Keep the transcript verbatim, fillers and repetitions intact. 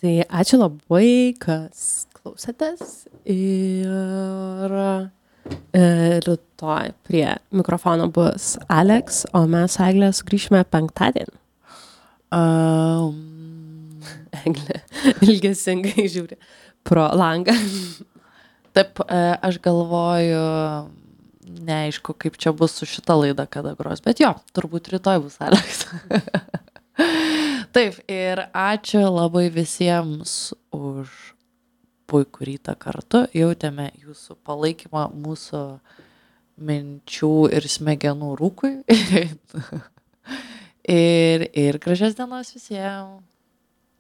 Tai ačiū labai, kas klausėtės ir e, rytoj prie mikrofono bus Alex, o mes su Egle sugrįšime penktadienį. Um, Eglė ilgesingai žiūri pro langą. taip, e, aš galvoju, neaišku, kaip čia bus su šita laida, kada gros, bet jo, turbūt rytoj bus Alex. Taip, ir ačiū labai visiems už puikų rytą kartu. Jautėme jūsų palaikymą mūsų minčių ir smegenų rūkui. ir, ir gražias dienos visiems.